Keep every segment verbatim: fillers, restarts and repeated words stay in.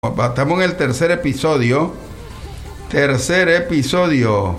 Estamos en el tercer episodio. Tercer episodio.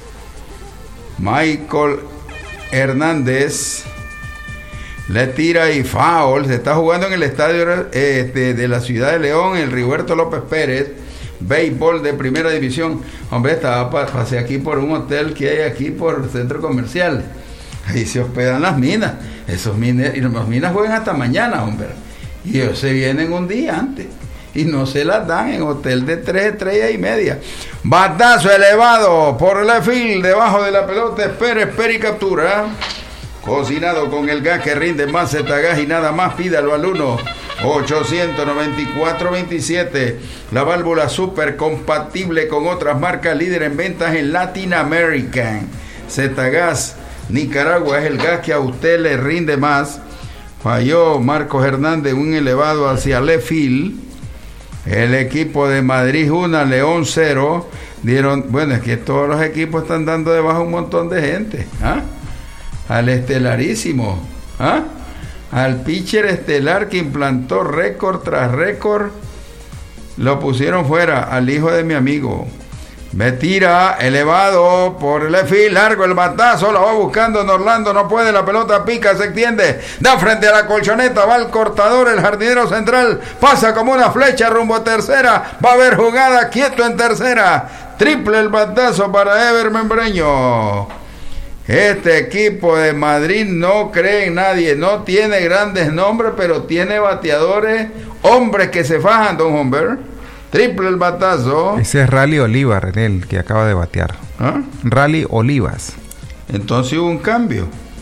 Michael Hernández le tira y foul. Se está jugando en el estadio eh, de, de la ciudad de León, el Rigoberto López Pérez. Béisbol de primera división. Hombre, estaba pasé aquí por un hotel que hay aquí por el centro comercial. Ahí se hospedan las minas. Esos minas, y las minas juegan hasta mañana, hombre. Y ellos se vienen un día antes. Y no se las dan en hotel de tres estrellas y media. Batazo elevado por left field, debajo de la pelota. Espera, espera y captura. Cocinado con el gas que rinde más Zetagás y nada más. Pídalo al uno ochocientos noventa y cuatro veintisiete. La válvula super compatible con otras marcas, líder en ventas en Latin American. Zetagás Nicaragua es el gas que a usted le rinde más. Falló Marcos Hernández, un elevado hacia left field. El equipo de Madrid uno, León cero. Dieron, bueno, es que todos los equipos están dando de baja un montón de gente. ¿Ah? Al estelarísimo, ¿ah? Al pitcher estelar que implantó récord tras récord, lo pusieron fuera. Al hijo de mi amigo. Me tira, elevado por el left field, largo el batazo, la va buscando en Orlando, no puede, la pelota pica, se extiende, da frente a la colchoneta, va el cortador, el jardinero central, pasa como una flecha rumbo a tercera, va a haber jugada, quieto en tercera, triple el batazo para Ever Membreño. Este equipo de Madrid no cree en nadie, no tiene grandes nombres, pero tiene bateadores, hombres que se fajan, don Humbert. Triple el batazo. Ese es Rally Olivas, René, el que acaba de batear. ¿Ah? Rally Olivas. Entonces hubo un cambio.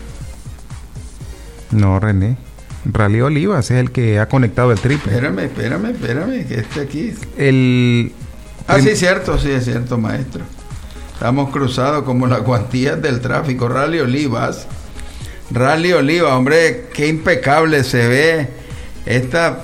No, René. Rally Olivas es el que ha conectado el triple. Espérame, espérame, espérame, que este aquí. El... Ah, sí, es cierto, sí, es cierto, maestro. Estamos cruzados como las cuantías del tráfico. Rally Olivas. Rally Olivas, hombre, qué impecable se ve. Esta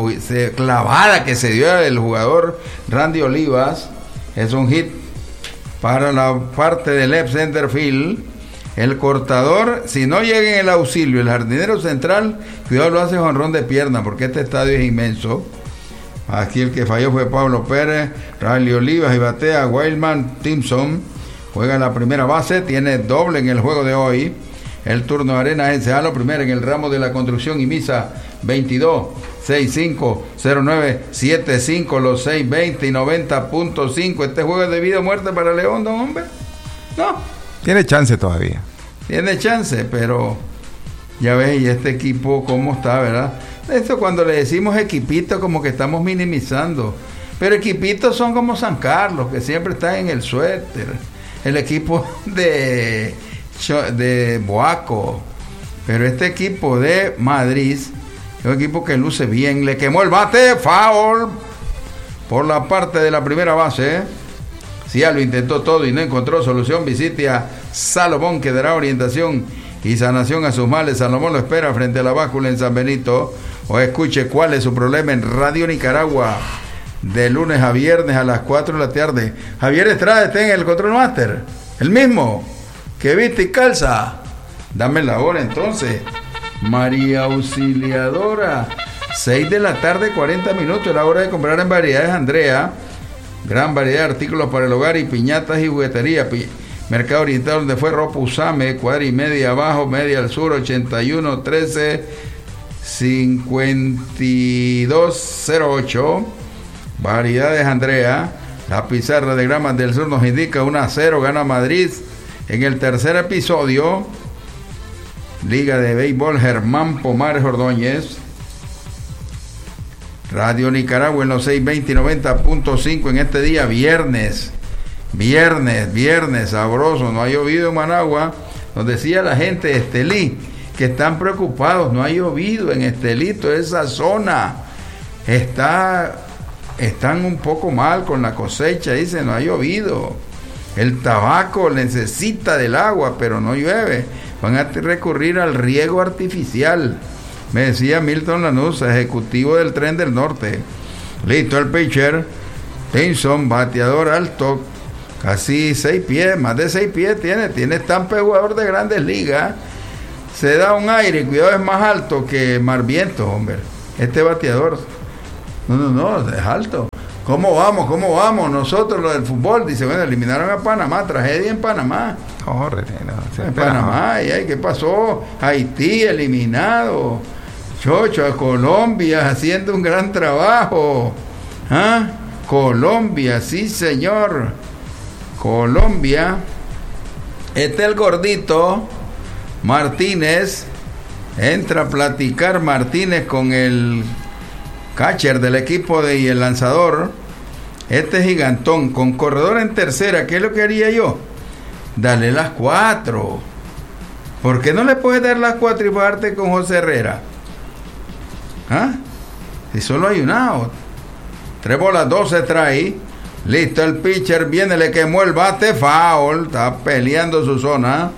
clavada que se dio el jugador Randy Olivas es un hit para la parte del left center field. El cortador, si no llega en el auxilio, el jardinero central, cuidado, lo hace jonrón de pierna, porque este estadio es inmenso. Aquí el que falló fue Pablo Pérez. Randy Olivas y batea Wildman Timpson. Juega la primera base, tiene doble en el juego de hoy. El turno de Arena S A, lo primero en el ramo de la construcción y misa veintidós, sesenta y cinco, cero nueve, setenta y cinco, los seis veinte y noventa punto cinco. Este juego es de vida o muerte para León, don hombre. No. Tiene chance todavía. Tiene chance, pero ya ves, y este equipo cómo está, ¿verdad? Esto cuando le decimos equipito como que estamos minimizando. Pero equipitos son como San Carlos, que siempre está en el suéter. El equipo de... de Boaco, pero este equipo de Madrid es un equipo que luce bien. Le quemó el bate, foul por la parte de la primera base. Si ya lo intentó todo y no encontró solución, visite a Salomón, que dará orientación y sanación a sus males. Salomón lo espera frente a la báscula en San Benito, o escuche cuál es su problema en Radio Nicaragua de lunes a viernes a las cuatro de la tarde. Javier Estrada está en el Control Master, el mismo que viste y calza. Dame la hora entonces. María Auxiliadora, seis de la tarde, cuarenta minutos. La hora de comprar en Variedades Andrea. Gran variedad de artículos para el hogar y piñatas y juguetería. Pi- Mercado Oriental, donde fue ropa Usame, cuadra y media abajo, media al sur, ochenta y uno, trece, cincuenta y dos, cero ocho. Variedades Andrea. La pizarra de Gramas del Sur nos indica uno a cero, gana Madrid. En el tercer episodio, Liga de Béisbol Germán Pomares Ordóñez. Radio Nicaragua en los seiscientos veinte y noventa punto cinco en este día, viernes. Viernes, viernes, sabroso. No ha llovido en Managua. Nos decía la gente de Estelí que están preocupados. No ha llovido en Estelí, toda esa zona. Está, están un poco mal con la cosecha, dice, no ha llovido. El tabaco necesita del agua, pero no llueve. Van a recurrir al riego artificial. Me decía Milton Lanuza, ejecutivo del Tren del Norte. Listo el pitcher. Pinson, bateador alto, casi seis pies, más de seis pies tiene. Tiene estampa de jugador de Grandes Ligas. Se da un aire, cuidado, es más alto que Marviento, hombre. Este bateador. No, no, no, es alto. ¿Cómo vamos? ¿Cómo vamos? Nosotros, lo del fútbol, dice, bueno, eliminaron a Panamá, tragedia en Panamá. Oh, René, no, se En espera, Panamá, y ay, ¿qué pasó? Haití eliminado. Chocho, a Colombia haciendo un gran trabajo. ¿Ah? Colombia, sí señor. Colombia. Este el gordito Martínez. Entra a platicar Martínez con el catcher del equipo de, y el lanzador. Este gigantón con corredor en tercera. ¿Qué es lo que haría yo? Dale las cuatro. ¿Por qué no le puedes dar las cuatro y bajarte con José Herrera? ¿Ah? Si solo hay un out. Tres bolas, dos se trae. Listo el pitcher, viene, le quemó el bate, foul. Está peleando su zona.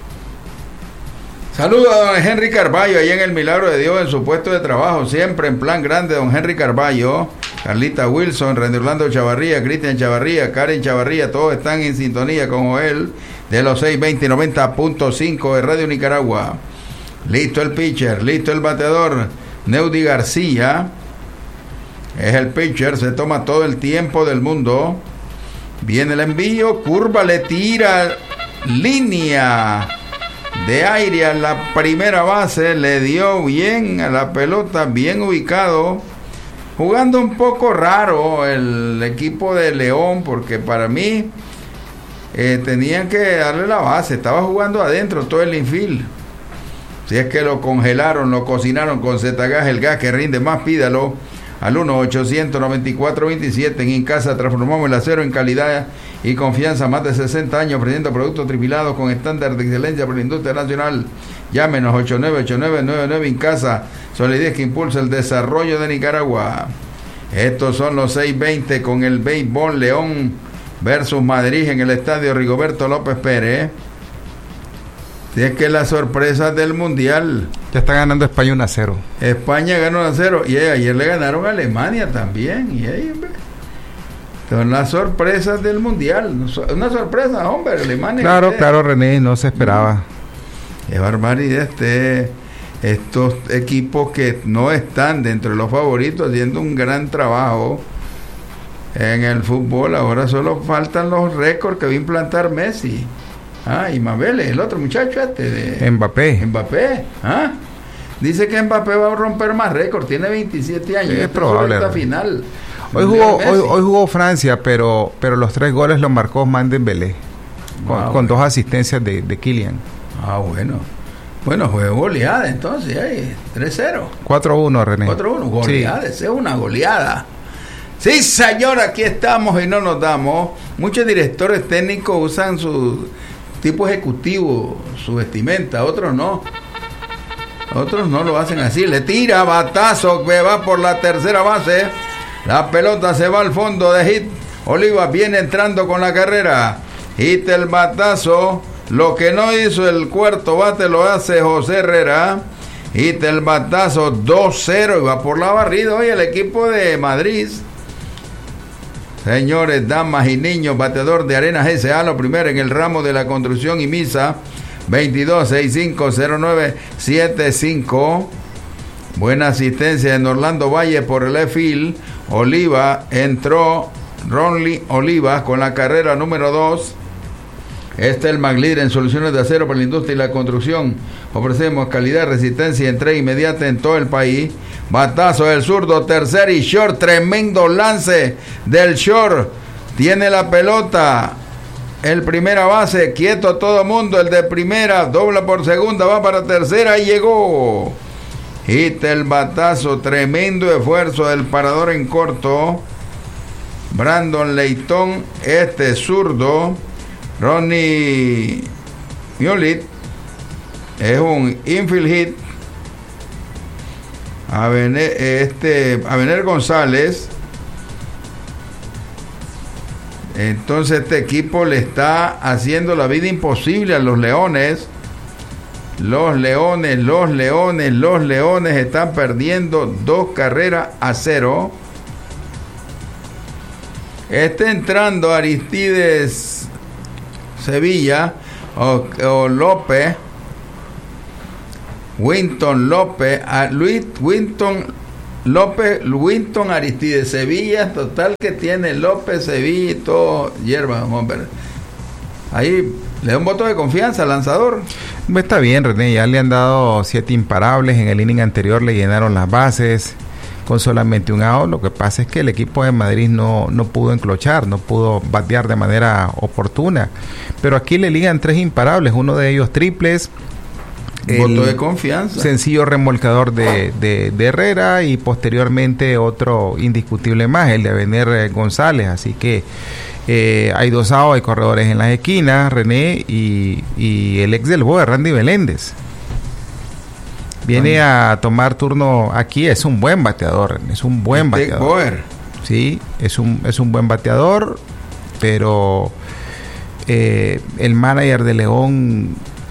Saludos a don Henry Carballo, allá en el Milagro de Dios, en su puesto de trabajo, siempre en plan grande, don Henry Carballo, Carlita Wilson, Randy Orlando Chavarría, Cristian Chavarría, Karen Chavarría, todos están en sintonía con Joel, de los seiscientos veinte y noventa punto cinco de Radio Nicaragua. Listo el pitcher, listo el bateador, Neudi García, es el pitcher, se toma todo el tiempo del mundo, viene el envío, curva, le tira, línea de aire a la primera base, le dio bien a la pelota, bien ubicado, jugando un poco raro el equipo de León, porque para mí eh, tenían que darle la base, estaba jugando adentro todo el infield. Si es que lo congelaron, lo cocinaron con Z-Gas, el gas que rinde más, pídalo al uno ochocientos noventa y cuatro veintisiete. En Incasa transformamos el acero en calidad y confianza, más de sesenta años ofreciendo productos tripilados con estándar de excelencia para la industria nacional. Llámenos ocho nueve ocho nueve nueve nueve Incasa, solidez que impulsa el desarrollo de Nicaragua. Estos son los seiscientos veinte con el béisbol. León versus Madrid en el estadio Rigoberto López Pérez. Si es que las sorpresas del mundial. Ya está ganando España uno a cero. España ganó uno a cero y ayer le ganaron a Alemania también. Y ahí, hombre, son las sorpresas del mundial. Una sorpresa, hombre, Alemania. Claro, este, claro, René, no se esperaba. Es barbaridad, este, estos equipos que no están dentro de los favoritos haciendo un gran trabajo en el fútbol. Ahora solo faltan los récords que va a implantar Messi. Ah, y Mabel, el otro muchacho este de Mbappé. Mbappé, ¿ah? Dice que Mbappé va a romper más récord, tiene veintisiete años, sí, es este probable. Esta final. Hoy jugó, hoy, hoy jugó Francia, pero pero los tres goles los marcó Ousmane Dembélé, con, wow, con dos asistencias de, de Kylian. Ah, bueno. Bueno, fue goleada entonces, ahí, tres cero. cuatro uno, René. cuatro uno, goleada, sí. Es una goleada. Sí, señor, aquí estamos y no nos damos. Muchos directores técnicos usan su tipo ejecutivo, su vestimenta, otros no. Otros no lo hacen así. Le tira batazo que va por la tercera base. La pelota se va al fondo de hit. Olivas viene entrando con la carrera. Hit el batazo. Lo que no hizo el cuarto bate lo hace José Herrera. Hit el batazo dos cero y va por la barrida. Hoy el equipo de Madrid. Señores, damas y niños, bateador de Arenas S A, lo primero en el ramo de la construcción y misa, veintidós sesenta y cinco cero nueve setenta y cinco. Buena asistencia en Orlando Valle por el left field. Oliva entró, Ronly Olivas con la carrera número dos. Este es el McLeod en soluciones de acero para la industria y la construcción. Ofrecemos calidad, resistencia y entrega inmediata en todo el país. Batazo del zurdo, tercer y short. Tremendo lance del short. Tiene la pelota. El primera base, quieto todo mundo. El de primera, dobla por segunda, va para tercera y llegó. Hit el batazo, tremendo esfuerzo del parador en corto. Brandon Leitón, este zurdo. Ronnie Mulit es un infield hit. Abener, este, Abener González. Entonces este equipo le está haciendo la vida imposible a los Leones. Los Leones, los Leones, los Leones están perdiendo dos carreras a cero. Está entrando Aristides Sevilla o, o López, Winton López, a Luis Winton López, Winston Aristides, Sevilla, total que tiene López, Sevilla y todo, hierba, hombre. Ahí le da un voto de confianza al lanzador. Está bien, René, ya le han dado siete imparables, en el inning anterior le llenaron las bases con solamente un out. Lo que pasa es que el equipo de Madrid no, no pudo enclochar, no pudo batear de manera oportuna, pero aquí le ligan tres imparables, uno de ellos triples, voto de confianza, sencillo remolcador de, de, de Herrera, y posteriormente otro indiscutible más, el de Abener González. Así que eh, hay dos outs, hay corredores en las esquinas, René, y, y el ex del Boe, Randy Meléndez, viene a tomar turno aquí. Es un buen bateador, es un buen bateador. Boer. Sí, es un, es un buen bateador, pero eh, el manager de León,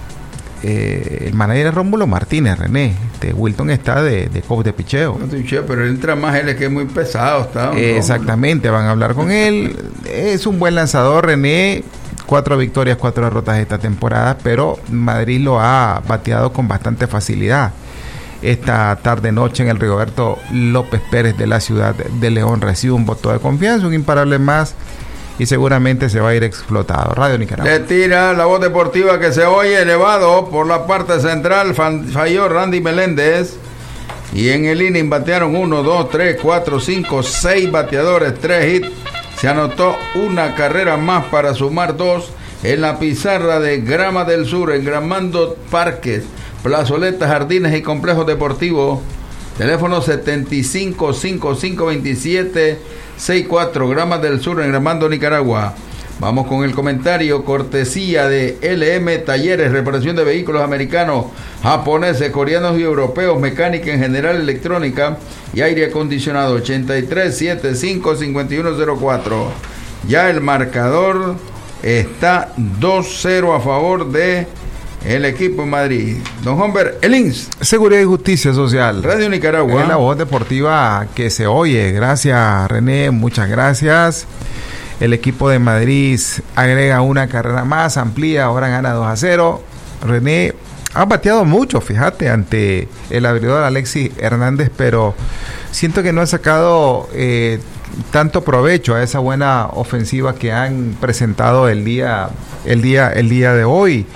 eh, el manager es Rómulo Martínez, René. Este, Wilton está de, de coach de picheo. No, pero entra más él, es que es muy pesado. Está, eh, exactamente, van a hablar con él. Es un buen lanzador, René. Cuatro victorias, cuatro derrotas esta temporada, pero Madrid lo ha bateado con bastante facilidad. Esta tarde-noche en el Rigoberto López Pérez de la ciudad de León recibe un voto de confianza, un imparable más, y seguramente se va a ir explotado. Radio Nicaragua. Le tira la voz deportiva que se oye elevado por la parte central. Falló Randy Meléndez. Y en el inning batearon uno, dos, tres, cuatro, cinco, seis bateadores, tres hits. Se anotó una carrera más para sumar dos en la pizarra de Grama del Sur, engramando parques, plazoletas, jardines y complejos deportivos. Teléfono setenta y cinco, cincuenta y cinco, veintisiete, sesenta y cuatro, Gramas del Sur, engramando Nicaragua. Vamos con el comentario cortesía de L M Talleres, reparación de vehículos americanos, japoneses, coreanos y europeos, mecánica en general, electrónica y aire acondicionado. Ochenta y tres, setenta y cinco, cincuenta y uno cero cuatro. Ya el marcador está dos cero a favor de el equipo de Madrid. Don Humber, el I N S. Seguridad y Justicia Social. Radio Nicaragua. Es la voz deportiva que se oye. Gracias, René, muchas gracias. El equipo de Madrid agrega una carrera más, amplía, ahora gana dos a cero. René ha bateado mucho, fíjate, ante el abridor Alexis Hernández, pero siento que no ha sacado eh, tanto provecho a esa buena ofensiva que han presentado el día, el día, el día de hoy.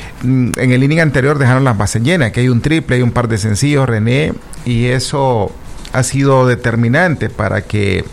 En el inning anterior dejaron las bases llenas, que hay un triple, hay un par de sencillos, René, y eso ha sido determinante para que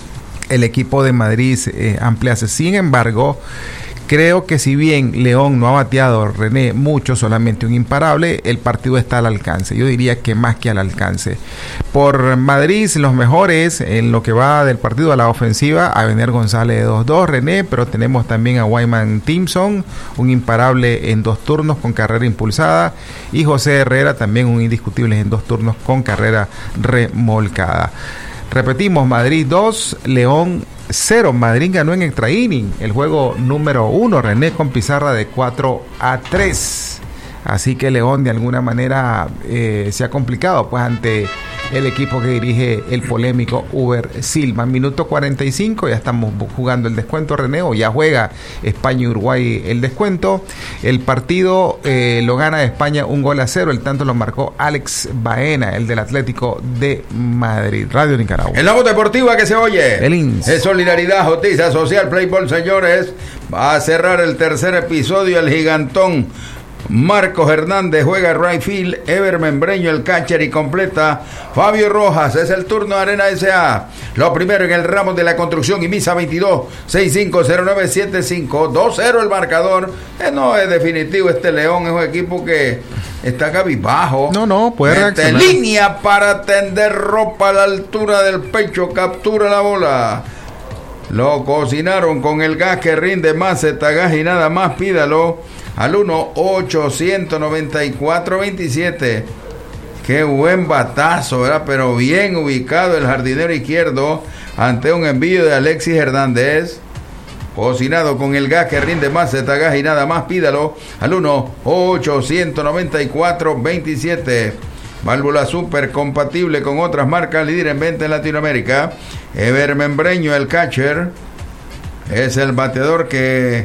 el equipo de Madrid eh, ampliase. Sin embargo, creo que si bien León no ha bateado, René, mucho, solamente un imparable, el partido está al alcance. Yo diría que más que al alcance. Por Madrid, los mejores en lo que va del partido a la ofensiva, Abener González de dos dos, René, pero tenemos también a Wyman Timpson, un imparable en dos turnos con carrera impulsada, y José Herrera también un indiscutible en dos turnos con carrera remolcada. Repetimos, Madrid dos, León cero. Madrid ganó en extra inning el juego número uno, René, con pizarra de cuatro a tres. Así que León de alguna manera eh, se ha complicado pues ante el equipo que dirige el polémico Uber Silva. Minuto cuarenta y cinco, ya estamos jugando el descuento, René, o ya juega España y Uruguay el descuento. El partido eh, lo gana España un gol a cero, el tanto lo marcó Alex Baena, el del Atlético de Madrid. Radio Nicaragua. En la voz deportiva que se oye, el I N S. Es solidaridad, justicia social, Playboy, señores. Va a cerrar el tercer episodio el gigantón Marcos Hernández juega right field, Ever Membreño el catcher y completa Fabio Rojas. Es el turno de Arena S A. Lo primero en el ramo de la construcción, y Misa veintidós, sesenta y cinco, cero nueve, setenta y cinco, dos cero el marcador. Eh, no es definitivo, este León es un equipo que está cabizbajo. No, no, puede reaccionar. Línea para tender ropa a la altura del pecho, captura la bola. Lo cocinaron con el gas que rinde más, gas y nada más, pídalo al uno ochocientos noventa y cuatro veintisiete. Qué buen batazo, ¿verdad? Pero bien ubicado el jardinero izquierdo ante un envío de Alexis Hernández. Cocinado con el gas que rinde más, gas y nada más, pídalo al uno ochocientos noventa y cuatro veintisiete. Válvula super compatible con otras marcas, líder en venta en Latinoamérica. Ever Membreño, el catcher, es el bateador que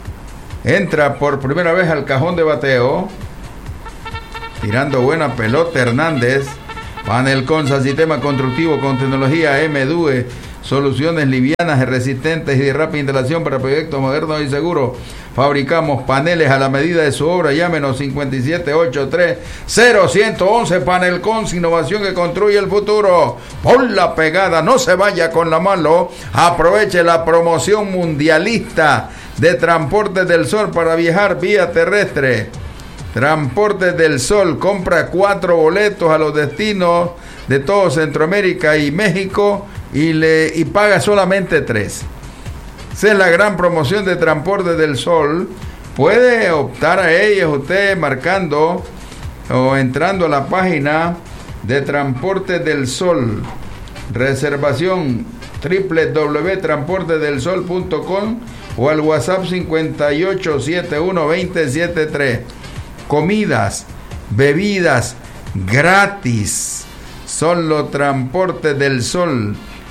entra por primera vez al cajón de bateo. Tirando buena pelota Hernández. Panel Consa, sistema constructivo con tecnología M D U E, soluciones livianas, resistentes y de rápida instalación para proyectos modernos y seguros. Fabricamos paneles a la medida de su obra. Llámenos cincuenta y siete ochenta y tres cero uno once. Panel Cons, innovación que construye el futuro. Por la pegada, no se vaya con la mano. Aproveche la promoción mundialista de Transportes del Sol para viajar vía terrestre. Transportes del Sol, compra cuatro boletos a los destinos de todo Centroamérica y México y, le, y paga solamente tres. Esa es la gran promoción de Transportes del Sol. Puede optar a ellos usted marcando o entrando a la página de Transportes del Sol. Reservación doble u doble u doble u punto transportes del sol punto com o al WhatsApp cincuenta y ocho setenta y uno veinte setenta y tres. Comidas, bebidas gratis. Son los Transportes del Sol.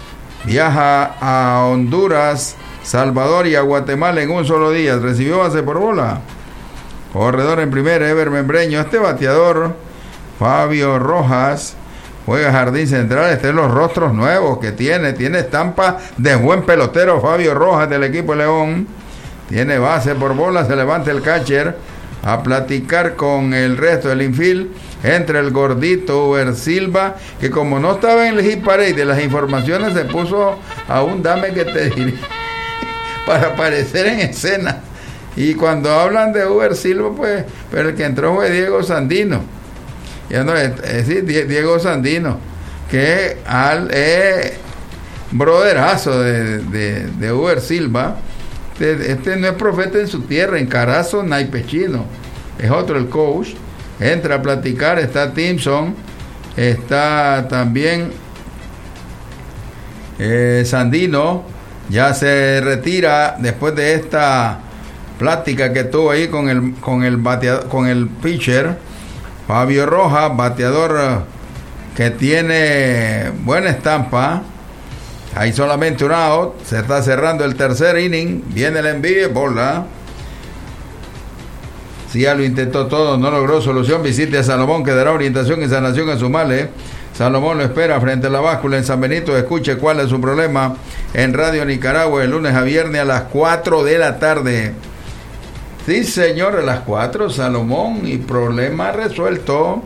Viaja a Honduras, Salvador y a Guatemala en un solo día. Recibió base por bola. Corredor en primera, Ever Membreño. Este bateador, Fabio Rojas, juega jardín central. Este es los rostros nuevos que tiene. Tiene estampa de buen pelotero Fabio Rojas del equipo León. Tiene base por bola. Se levanta el catcher a platicar con el resto del infield. Entre el gordito Uber Silva, que como no estaba en el hit parade de las informaciones, se puso a un dame que te diré para aparecer en escena. Y cuando hablan de Uber Silva, pues, pero el que entró fue Diego Sandino. Ya no es, es decir, Diego Sandino, que es al eh, broderazo de, de, de Uber Silva. Este, este no es profeta en su tierra, en Carazo, naipechino. Es otro el coach. Entra a platicar, está Timson, está también eh, Sandino, ya se retira después de esta plática que tuvo ahí con el con el bateador, con el pitcher Fabio Rojas, bateador que tiene buena estampa. Hay solamente un out, se está cerrando el tercer inning, viene el envío, bola. Si ya lo intentó todo, no logró solución, visite a Salomón, que dará orientación y sanación a su males. Salomón lo espera frente a la báscula en San Benito. Escuche cuál es su problema en Radio Nicaragua, el lunes a viernes a las cuatro de la tarde. Sí, señor, a las cuatro, Salomón, y problema resuelto.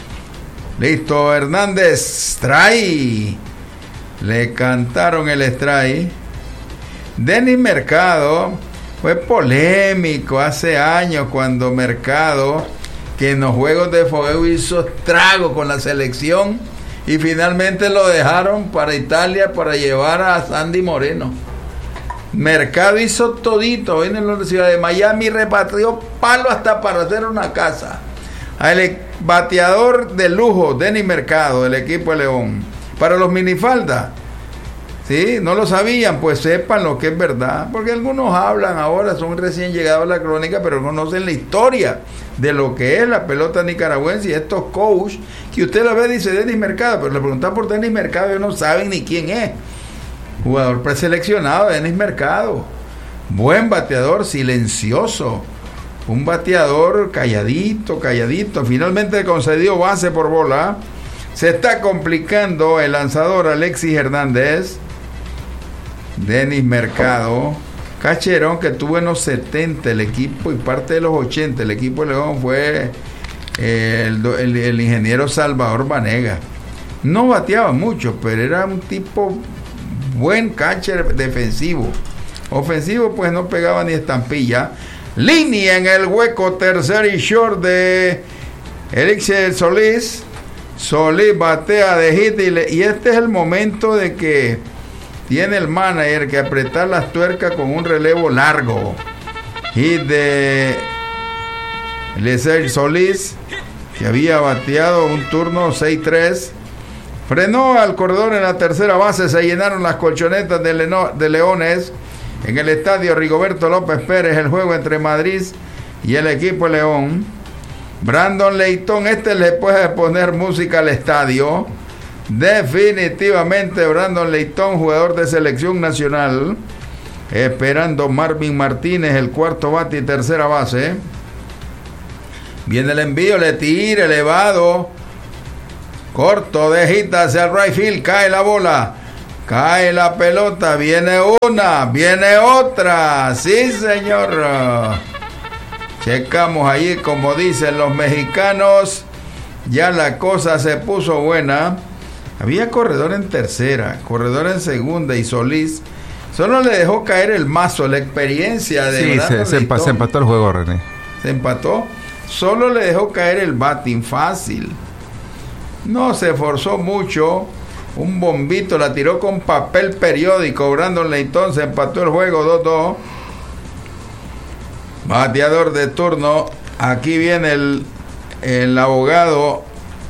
Listo, Hernández, strike. Le cantaron el strike. Denis Mercado fue polémico hace años cuando Mercado, que en los Juegos de Fogueo hizo estrago con la selección y finalmente lo dejaron para Italia para llevar a Sandy Moreno. Mercado hizo todito, vino en la Universidad de Miami, repatrió palo hasta para hacer una casa. El bateador de lujo, Denis Mercado, del equipo de León, para los minifaldas. Sí, no lo sabían, pues sepan lo que es verdad, porque algunos hablan ahora, son recién llegados a la crónica, pero no conocen la historia de lo que es la pelota nicaragüense y estos coaches, que usted lo ve, dice Denis Mercado, pero le preguntan por Denis Mercado, ellos no saben ni quién es. Jugador preseleccionado, Denis Mercado, buen bateador, silencioso, un bateador calladito, calladito, finalmente concedió base por bola. Se está complicando el lanzador Alexis Hernández. Denis Mercado, cacherón que tuvo en los setenta el equipo y parte de los ochenta el equipo de León fue eh, el, el, el ingeniero Salvador Vanega. No bateaba mucho, pero era un tipo buen catcher defensivo. Ofensivo pues no pegaba ni estampilla. Línea en el hueco tercer y short de Elixir Solís. Solís batea de hit y, le, y este es el momento de que tiene el manager que apretar las tuercas con un relevo largo. Hit de Eliezer Solís, que había bateado un turno seis tres. Frenó al corredor en la tercera base. Se llenaron las colchonetas de, Leno, de Leones en el estadio Rigoberto López Pérez. El juego entre Madrid y el equipo de León. Brandon Leitón, este le puede poner música al estadio. Definitivamente Brandon Leitón, jugador de selección nacional. Esperando Marvin Martínez, el cuarto bate y tercera base. Viene el envío, le tira elevado corto, de hit hacia el right field, cae la bola, cae la pelota, viene una, viene otra, sí señor. Checamos ahí, como dicen los mexicanos, ya la cosa se puso buena. Había corredor en tercera, corredor en segunda y Solís solo le dejó caer el mazo, la experiencia de... Sí, se, se, empa, se empató el juego, René. Se empató, solo le dejó caer el batting fácil. No se esforzó mucho, un bombito la tiró con papel periódico. Brandon Layton se empató el juego dos dos. Bateador de turno, aquí viene el, el abogado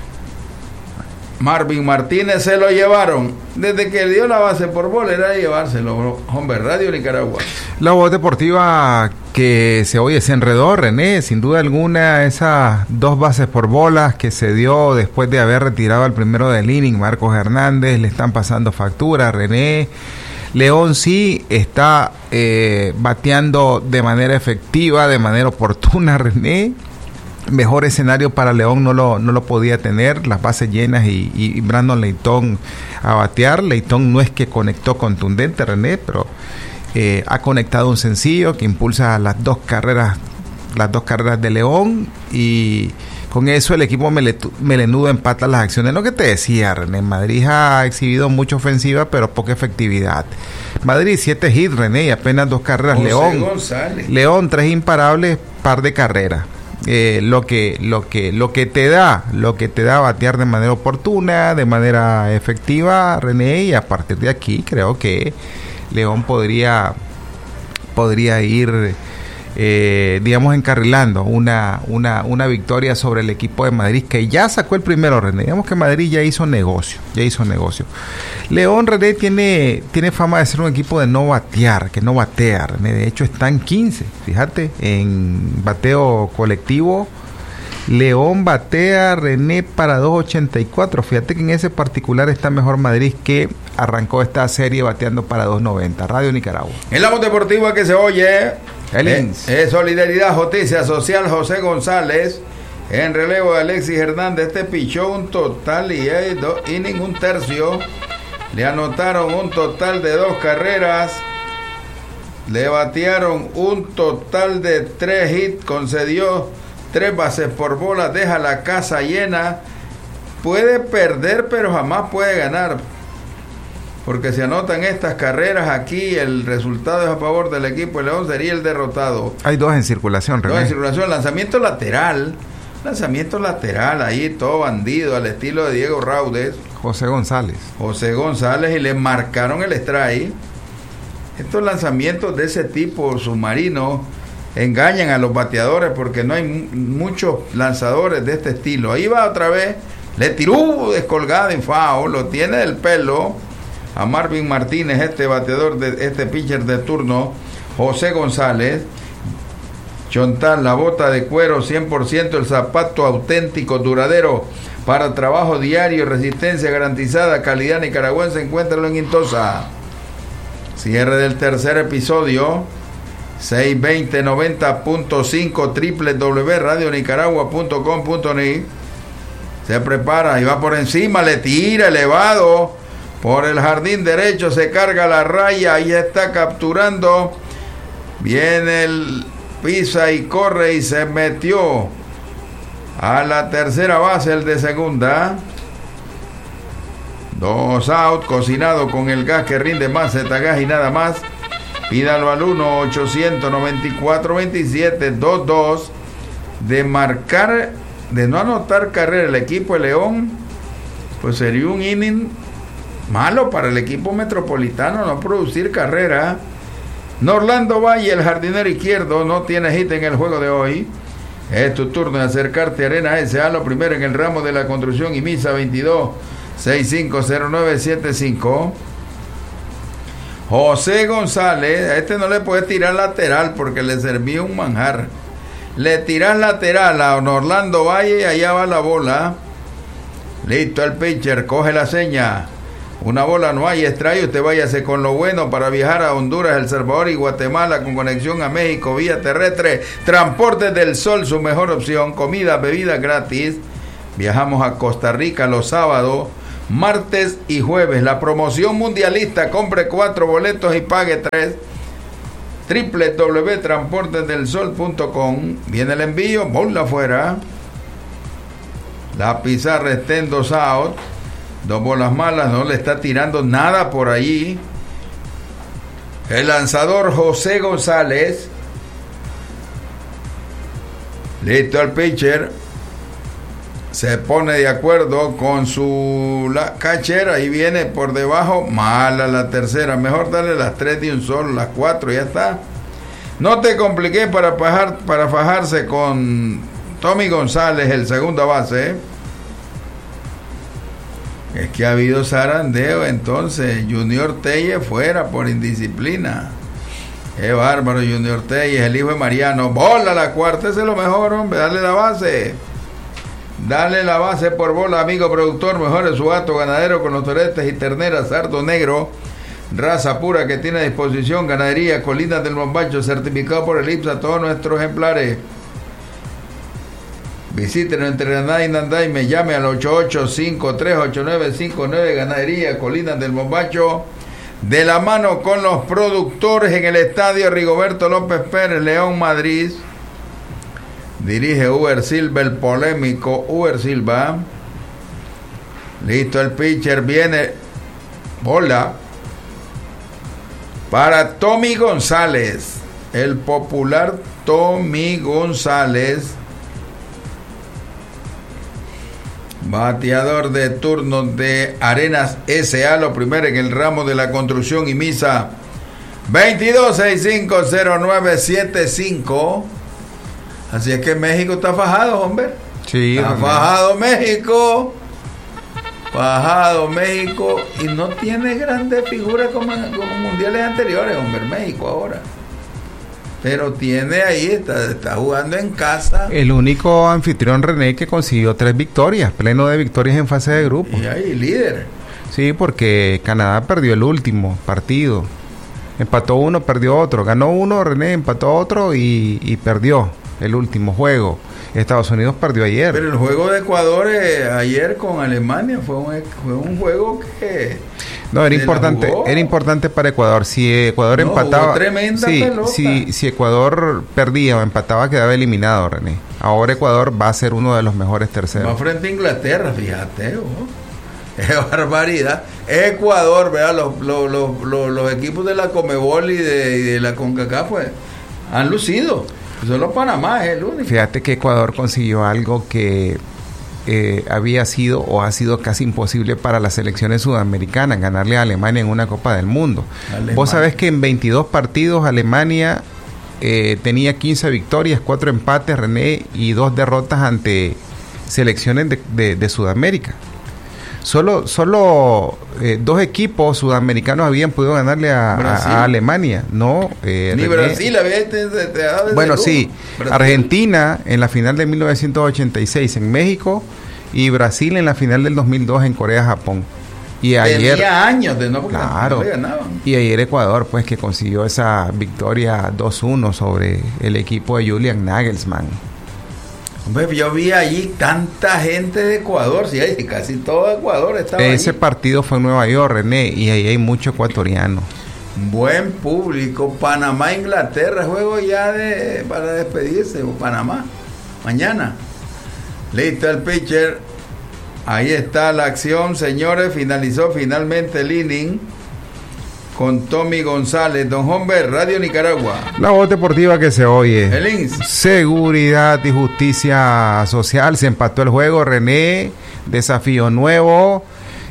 Marvin Martínez. Se lo llevaron. Desde que dio la base por bola era llevárselo. Hombre, Radio Nicaragua. La voz deportiva que se oye se enredó, René, sin duda alguna, esas dos bases por bolas que se dio después de haber retirado al primero del inning, Marcos Hernández, le están pasando factura, René. León sí está eh, bateando de manera efectiva, de manera oportuna, René. Mejor escenario para León no lo, no lo podía tener, las bases llenas y, y Brandon Layton a batear. Layton no es que conectó contundente, René, pero eh, ha conectado un sencillo que impulsa las dos carreras, las dos carreras de León, y con eso el equipo meletu, melenudo empata las acciones. Lo que te decía, René, Madrid ha exhibido mucha ofensiva pero poca efectividad. Madrid siete hits, René, y apenas dos carreras. José León González. León tres imparables, par de carreras. Eh, lo que lo que lo que te da lo que te da batear de manera oportuna, de manera efectiva, René, y a partir de aquí creo que León podría podría ir eh, digamos encarrilando una una una victoria sobre el equipo de Madrid, que ya sacó el primero, René. Digamos que Madrid ya hizo negocio, ya hizo negocio. León, René, tiene tiene fama de ser un equipo de no batear, que no batea, René. De hecho están quince, fíjate, en bateo colectivo. León batea, René, para dos ochenta y cuatro. Fíjate que en ese particular está mejor Madrid, que arrancó esta serie bateando para dos noventa. Radio Nicaragua. En la voz deportiva que se oye, es eh, eh, Solidaridad, Justicia Social, José González. En relevo de Alexis Hernández, este pichó un total y, hay do, y ningún tercio. Le anotaron un total de dos carreras. Le batearon un total de tres hits. Concedió tres bases por bola. Deja la casa llena. Puede perder, pero jamás puede ganar. Porque si anotan estas carreras aquí, el resultado es a favor del equipo de León, sería el derrotado. Hay dos en circulación, René. Dos en circulación. Lanzamiento lateral. Lanzamiento lateral ahí, todo bandido, al estilo de Diego Raudes. José González. José González, y le marcaron el strike. Estos lanzamientos de ese tipo submarino engañan a los bateadores, porque no hay m- muchos lanzadores de este estilo. Ahí va otra vez, le tiró descolgada en foul, lo tiene del pelo a Marvin Martínez, este bateador, de este pitcher de turno, José González. Chontal, la bota de cuero cien por ciento, el zapato auténtico, duradero, para trabajo diario, resistencia garantizada, calidad nicaragüense. Encuéntralo en Intosa. Cierre del tercer episodio. seiscientos veinte noventa punto cinco, doble u doble u doble u punto radio nicaragua punto com punto ni. Se prepara y va por encima, le tira elevado por el jardín derecho, se carga la raya, ahí está capturando. Viene el pisa y corre y se metió a la tercera base, el de segunda. Dos out, cocinado con el gas que rinde más, Zetagas y nada más. Pídalo al uno ochocientos noventa y cuatro veintisiete veintiséis dos. De marcar, de no anotar carrera el equipo de León, pues sería un inning malo para el equipo metropolitano, no producir carrera. Norlando Valle, el jardinero izquierdo, no tiene hit en el juego de hoy. Es tu turno de acercarte a Arena S A, lo primero en el ramo de la construcción, y Misa veintidós sesenta y cinco cero nueve setenta y cinco. José González, a este no le puedes tirar lateral porque le servía un manjar. Le tiras lateral a Norlando Valle y allá va la bola. Listo el pitcher, coge la seña. Una bola, no hay extraño, usted váyase con lo bueno para viajar a Honduras, El Salvador y Guatemala con conexión a México vía terrestre. Transportes del Sol, su mejor opción, comida, bebida gratis. Viajamos a Costa Rica los sábados, martes y jueves. La promoción mundialista, compre cuatro boletos y pague tres. doble u doble u doble u punto transportes del sol punto com. Viene el envío, bola afuera. La pizarra está en dos out. Dos bolas malas, no le está tirando nada por allí. El lanzador José González. Listo el pitcher. Se pone de acuerdo con su la, catcher. Ahí viene por debajo. Mala la tercera. Mejor darle las tres de un solo. Las cuatro, ya está. No te compliqué para, fajar, para fajarse con Tommy González, el segunda base. Es que ha habido zarandeo, entonces Junior Telles fuera por indisciplina. Qué bárbaro Junior Telles, el hijo de Mariano. Bola la cuarta, ese es lo mejor, hombre. Dale la base. Dale la base por bola, amigo productor. Mejor es su gato ganadero con los toretes y terneras sardo negro. Raza pura que tiene a disposición. Ganadería Colinas del Mombacho, certificado por el I P S A, todos nuestros ejemplares. Visítenos entre Nanday y Nanday, me llame al ocho ocho cinco tres ocho nueve cinco nueve. Ganadería Colinas del Mombacho, de la mano con los productores en el estadio Rigoberto López Pérez, León, Madrid. Dirige Uber Silva, el polémico Uber Silva. Listo el pitcher, viene bola para Tommy González, el popular Tommy González, bateador de turno de Arenas S A, lo primero en el ramo de la construcción y misa. Veintidós sesenta y cinco cero nueve setenta y cinco. Así es que México está fajado, hombre. Sí, está hombre. fajado México. Fajado México. Y no tiene grandes figuras como en como mundiales anteriores, hombre, México ahora. Pero tiene ahí, está, está jugando en casa. El único anfitrión, René, que consiguió tres victorias, pleno de victorias en fase de grupo. Y ahí, líder. Sí, porque Canadá perdió el último partido. Empató uno, perdió otro. Ganó uno, René, empató otro y, y perdió el último juego. Estados Unidos perdió ayer. Pero el juego de Ecuador eh, ayer con Alemania fue un, fue un juego que... No, era importante, era importante para Ecuador. Si Ecuador no, empataba, tremenda sí, pelota. si, si Ecuador perdía o empataba, quedaba eliminado, René. Ahora Ecuador va a ser uno de los mejores terceros. Va frente a Inglaterra, fíjate, oh. Es barbaridad. Ecuador, vea, los, los, los, los, los equipos de la Comebol y de, y de la CONCACAF pues, han lucido. Solo Panamá es el único. Fíjate que Ecuador consiguió algo que eh, había sido o ha sido casi imposible para las selecciones sudamericanas, ganarle a Alemania en una Copa del Mundo. Alemania. Vos sabés que en veintidós partidos Alemania eh, tenía quince victorias, cuatro empates, René, y dos derrotas ante selecciones de, de, de Sudamérica. Solo, solo eh, dos equipos sudamericanos habían podido ganarle a, a, a Alemania, ¿no? Eh, Ni René, Brasil había te, te, te Bueno, sí, Brasil. Argentina en la final de mil novecientos ochenta y seis en México y Brasil en la final del dos mil dos en Corea-Japón. Y ayer tenía años de no, porque claro, no le ganaban. Y ayer Ecuador, pues, que consiguió esa victoria dos uno sobre el equipo de Julian Nagelsmann. Hombre, yo vi allí tanta gente de Ecuador, sí, casi todo Ecuador estaba Ese allí. Partido fue en Nueva York, René, y ahí hay mucho ecuatoriano. Buen público. Panamá, Inglaterra, juego ya de para despedirse, Panamá, mañana. Listo el pitcher. Ahí está la acción, señores. Finalizó finalmente el inning con Tommy González. Don Humber, Radio Nicaragua. La voz deportiva que se oye. El I N S. Seguridad y justicia social. Se empató el juego, René. Desafío nuevo.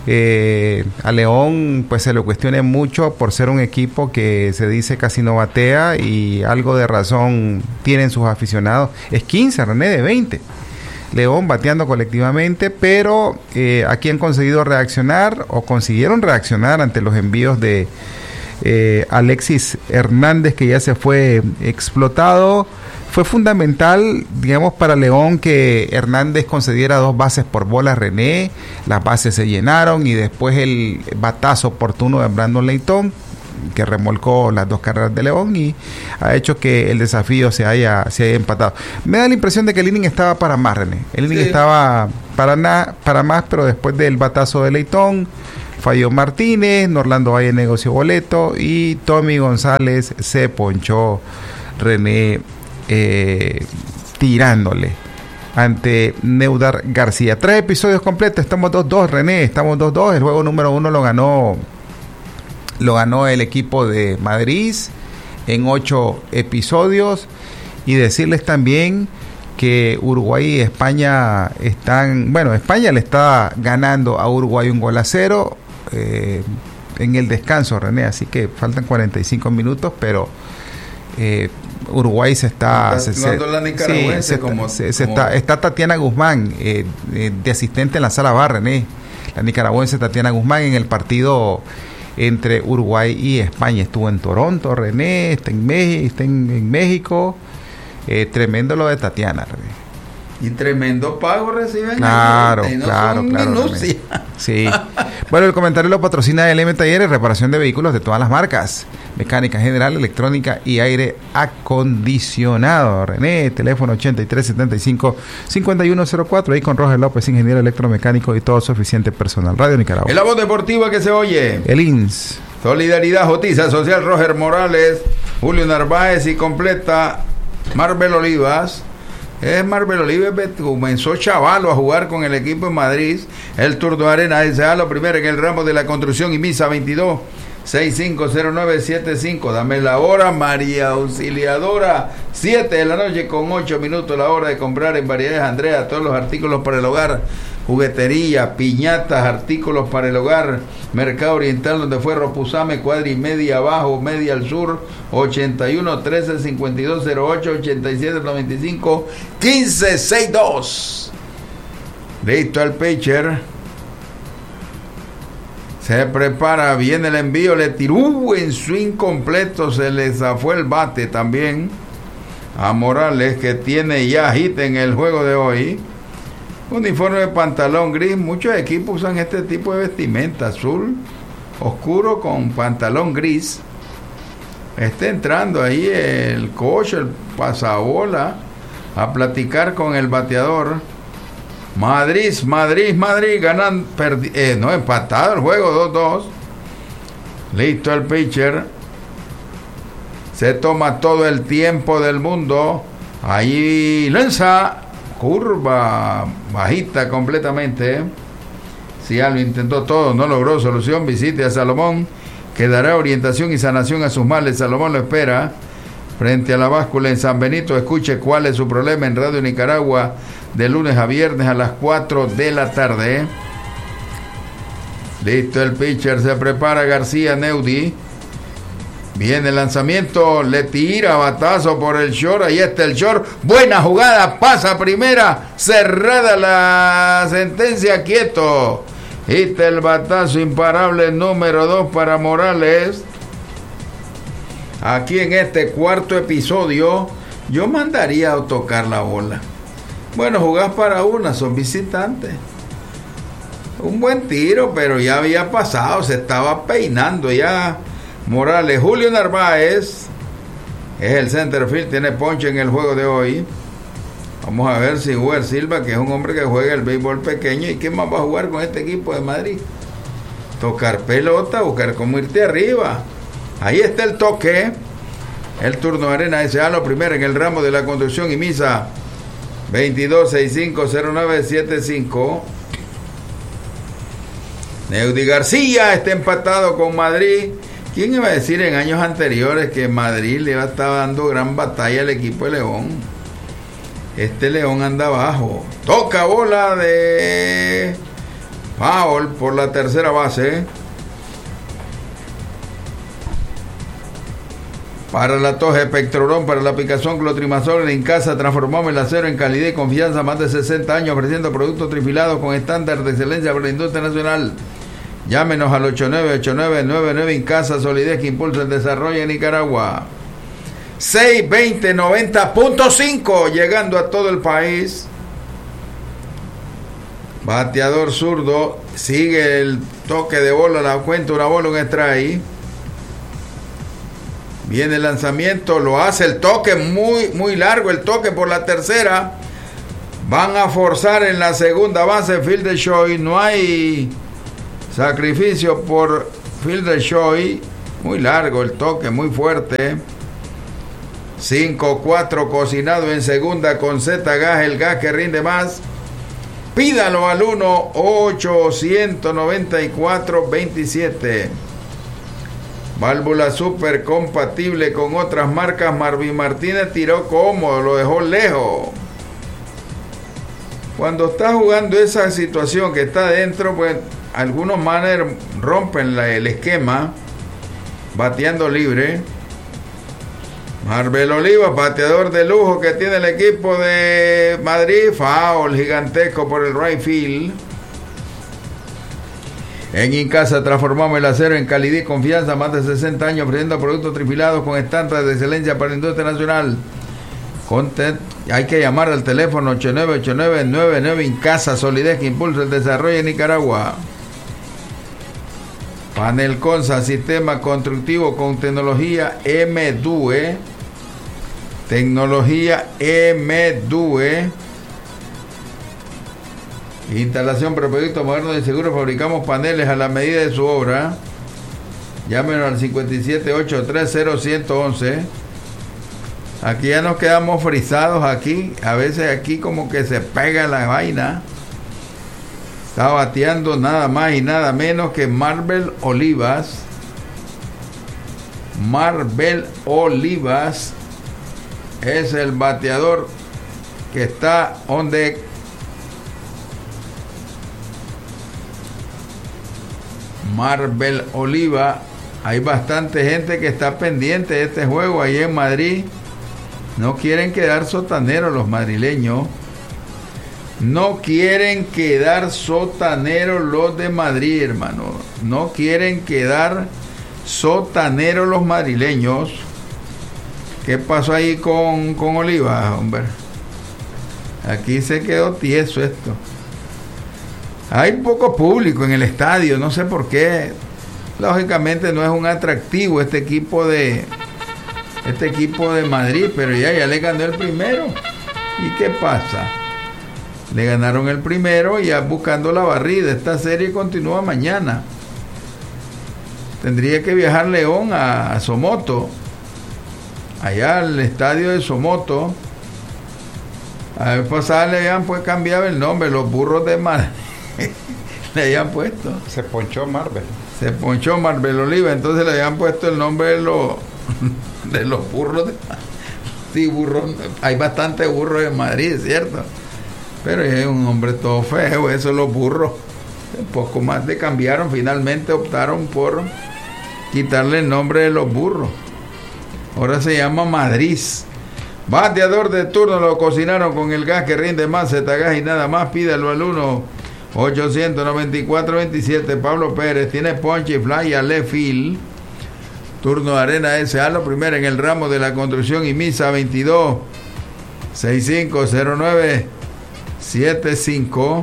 Eh, a León pues se lo cuestione mucho por ser un equipo que se dice casi no batea, y algo de razón tienen sus aficionados. Es quince, René, de veinte. León bateando colectivamente, pero eh, aquí han conseguido reaccionar o consiguieron reaccionar ante los envíos de eh, Alexis Hernández, que ya se fue explotado. Fue fundamental, digamos, para León que Hernández concediera dos bases por bola, René. Las bases se llenaron y después el batazo oportuno de Brandon Layton que remolcó las dos carreras de León y ha hecho que el desafío se haya, se haya empatado. Me da la impresión de que el inning estaba para más, René. El inning sí. estaba para, na, para más, pero después del batazo de Leitón, falló Martínez, Norlando Valle negoció boleto y Tommy González se ponchó, René, eh, tirándole ante Neudar García. Tres episodios completos, estamos dos dos, René, estamos dos dos. El juego número uno lo ganó lo ganó el equipo de Madrid en ocho episodios. Y decirles también que Uruguay y España están, bueno, España le está ganando a Uruguay un gol a cero eh, en el descanso, René, así que faltan cuarenta y cinco minutos, pero eh, Uruguay se está, está, se, la nicaragüense sí, se, como, se, se como... está, está Tatiana Guzmán eh, eh, de asistente en la sala bar, René, la nicaragüense Tatiana Guzmán en el partido entre Uruguay y España. Estuvo en Toronto, René, está en, México, está en, en México. Eh, tremendo lo de Tatiana, René. Y tremendo pago reciben. Claro, no claro, claro. Sí. Bueno, el comentario lo patrocina L M Talleres, reparación de vehículos de todas las marcas, mecánica general, electrónica y aire acondicionado. René, teléfono ochenta y tres setenta y cinco cincuenta y uno cero cuatro, ahí con Roger López, ingeniero electromecánico y todo su eficiente personal. Radio Nicaragua. En la voz deportiva que se oye. El I N S. Solidaridad, Justicia Social, Roger Morales, Julio Narváez y completa Marvel Olivas. Es Marvel Olivas, comenzó chavalo a jugar con el equipo en Madrid. El turno arena es a lo primero en el ramo de la construcción y misa veintidós sesenta y cinco cero nueve setenta y cinco. Dame la hora, María Auxiliadora, siete de la noche con ocho minutos, la hora de comprar en Variedades Andrea todos los artículos para el hogar, juguetería, piñatas, artículos para el hogar. Mercado Oriental, donde fue Ropuzame, cuadra y media abajo, media al sur, ochenta y uno trece cincuenta y dos cero ocho, ochenta y siete noventa y cinco quince sesenta y dos. Listo el pitcher. Se prepara, viene el envío, le tiró en swing completo, se le zafó el bate también a Morales, que tiene ya hit en el juego de hoy. Uniforme de pantalón gris, muchos equipos usan este tipo de vestimenta, azul oscuro con pantalón gris. Está entrando ahí el coach, el pasabola, a platicar con el bateador. Madrid, Madrid, Madrid, ganan, perdi- eh, no, empatado el juego, dos dos. Listo el pitcher. Se toma todo el tiempo del mundo. Ahí lanza. Curva bajita completamente. Si ya lo intentó todo, no logró solución, visite a Salomón, que dará orientación y sanación a sus males. Salomón lo espera frente a la báscula en San Benito. Escuche cuál es su problema en Radio Nicaragua de lunes a viernes a las cuatro de la tarde. Listo el pitcher, se prepara García Neudi. Viene el lanzamiento, le tira batazo por el short, ahí está el short, buena jugada, pasa primera, cerrada la sentencia, quieto. Hita el batazo imparable número dos para Morales. Aquí en este cuarto episodio, yo mandaría a tocar la bola. Bueno, jugás para una, son visitantes. Un buen tiro, pero ya había pasado, se estaba peinando ya. Morales, Julio Narváez es el centerfield, tiene ponche en el juego de hoy. Vamos a ver si Huer Silva, que es un hombre que juega el béisbol pequeño, y qué más va a jugar con este equipo de Madrid. Tocar pelota, buscar cómo irte arriba. Ahí está el toque. El turno de arena S A, lo primero en el ramo de la construcción y misa veintidós sesenta y cinco cero nueve setenta y cinco. Neudi García está empatado con Madrid. ¿Quién iba a decir en años anteriores que Madrid le estaba dando gran batalla al equipo de León? Este León anda abajo. Toca bola de foul por la tercera base. Para la tos Pectrorón, para la picazón clotrimazol en casa, transformamos el acero en calidad y confianza, más de sesenta años ofreciendo productos trifilados con estándar de excelencia para la industria nacional. Llámenos al ocho nueve ocho nueve nueve nueve en casa, solidez que impulsa el desarrollo en Nicaragua. seiscientos veinte noventa punto cinco, llegando a todo el país. Bateador zurdo, sigue el toque de bola, la cuenta, una bola, un strike. Viene el lanzamiento, lo hace el toque, muy, muy largo el toque por la tercera. Van a forzar en la segunda base Fielder Choi. No hay sacrificio por Fielder Choi. Muy largo el toque, muy fuerte. cinco cuatro cocinado en segunda con Z Gas, el gas que rinde más. Pídalo al uno ochocientos noventa y cuatro veintisiete. Válvula super compatible con otras marcas. Marvin Martínez tiró cómodo, lo dejó lejos. Cuando está jugando esa situación que está dentro, pues algunos managers rompen la, el esquema, bateando libre. Marvel Olivas, bateador de lujo que tiene el equipo de Madrid. Foul gigantesco por el right field. En Incasa transformamos el acero en calidad y confianza. Más de sesenta años ofreciendo productos trifilados con estándares de excelencia para la industria nacional. Content, hay que llamar al teléfono ocho nueve ocho nueve nueve nueve Incasa, solidez que impulsa el desarrollo en Nicaragua. Panel Consa, sistema constructivo con tecnología M D U E. Tecnología M D U E. Instalación por proyecto moderno de seguro. Fabricamos paneles a la medida de su obra. Llámenos al cinco siete ocho tres cero uno uno uno. Aquí ya nos quedamos frisados aquí. A veces aquí como que se pega la vaina. Está bateando nada más y nada menos que Marvel Olivas. Marvel Olivas es el bateador que está on deck. Marvel Oliva. Hay bastante gente que está pendiente de este juego ahí en Madrid. No quieren quedar sotaneros los madrileños. No quieren quedar sotaneros los de Madrid, hermano. No quieren quedar sotaneros los madrileños. ¿Qué pasó ahí con, con Oliva, hombre? Aquí se quedó tieso esto. Hay poco público en el estadio, no sé por qué. Lógicamente no es un atractivo este equipo de este equipo de Madrid, pero ya, ya le ganó el primero. ¿Y qué pasa? Le ganaron el primero y ya buscando la barrida. Esta serie continúa mañana. Tendría que viajar León a, a Somoto, allá al estadio de Somoto. A ver, pasada le habían pues cambiado el nombre, los burros de Madrid. Le habían puesto. Se ponchó Marvel. Se ponchó Marvel Oliva, entonces le habían puesto el nombre de los de los burros de sí, burros. Hay bastantes burros en Madrid, ¿cierto? Pero es un hombre todo feo, eso los burros. Un poco más de cambiaron, finalmente optaron por quitarle el nombre de los burros. Ahora se llama Madrid. Bateador de turno lo cocinaron con el gas que rinde más, Z-Gas y nada más. Pídalo al uno ochocientos noventa y cuatro veintisiete. Pablo Pérez tiene ponche y fly a left field. Turno de Arena S A, lo primero en el ramo de la construcción y misa veintidós sesenta y cinco cero nueve setenta y cinco.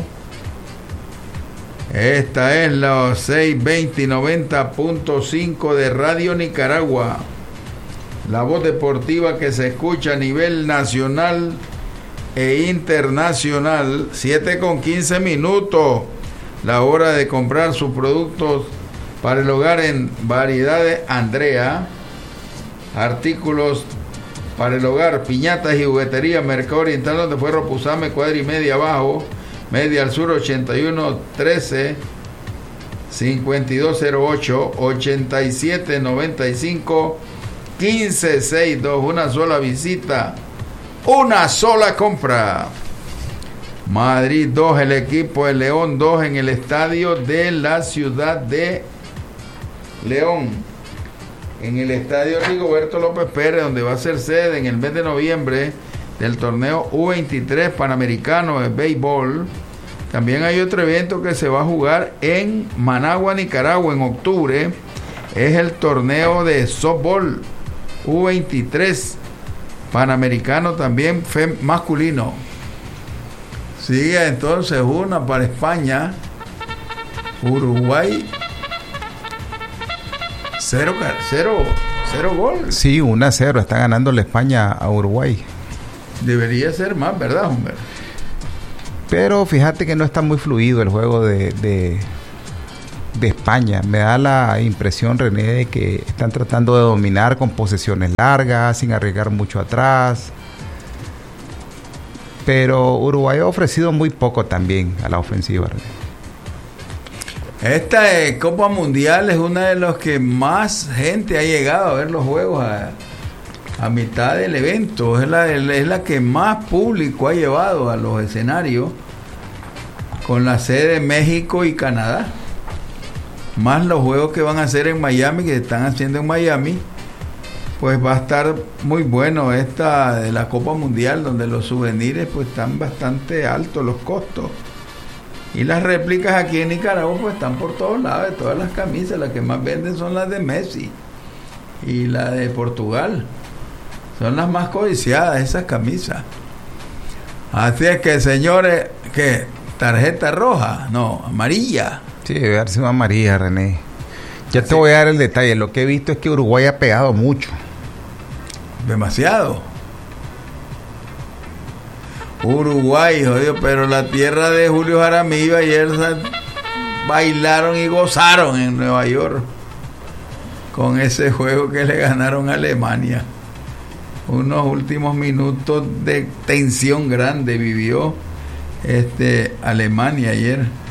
Esta es la seiscientos veinte noventa punto cinco de Radio Nicaragua, la voz deportiva que se escucha a nivel nacional e internacional. Siete con quince minutos, la hora de comprar sus productos para el hogar en Variedades Andrea. Artículos para el hogar, piñatas y juguetería, Mercado Oriental, donde fue Ropuzame, cuadra y media abajo, media al sur, ochenta y uno trece cincuenta y dos cero ocho, ochenta y siete noventa y cinco quince sesenta y dos. Una sola visita, una sola compra. Madrid dos, el equipo de León dos en el estadio de la ciudad de León, en el estadio Rigoberto López Pérez, donde va a ser sede en el mes de noviembre del torneo U veintitrés Panamericano de béisbol. También hay otro evento que se va a jugar en Managua, Nicaragua, en octubre. Es el torneo de softball U veintitrés Panamericano, también fem- masculino. Sigue entonces una para España. Uruguay cero, cero, Cero gol. Sí, uno a cero. Está ganando la España a Uruguay. Debería ser más, ¿verdad, hombre? Pero fíjate que no está muy fluido el juego de, de, de España. Me da la impresión, René, de que están tratando de dominar con posesiones largas, sin arriesgar mucho atrás. Pero Uruguay ha ofrecido muy poco también a la ofensiva, René. Esta eh, Copa Mundial es una de las que más gente ha llegado a ver los juegos a, a mitad del evento. Es la, es la que más público ha llevado a los escenarios, con la sede de México y Canadá. Más los juegos que van a hacer en Miami, que están haciendo en Miami. Pues va a estar muy bueno esta de la Copa Mundial, donde los souvenirs pues están bastante altos los costos. Y las réplicas aquí en Nicaragua pues están por todos lados, de todas las camisas. Las que más venden son las de Messi y la de Portugal. Son las más codiciadas esas camisas. Así es que, señores, ¿qué? ¿Tarjeta roja? No, amarilla. Sí, debe darse una amarilla, René. Ya Así. Te voy a dar el detalle. Lo que he visto es que Uruguay ha pegado mucho. Demasiado. Uruguay, jodido, pero la tierra de Julio Jaramillo ayer bailaron y gozaron en Nueva York con ese juego que le ganaron a Alemania. Unos últimos minutos de tensión grande vivió este Alemania ayer.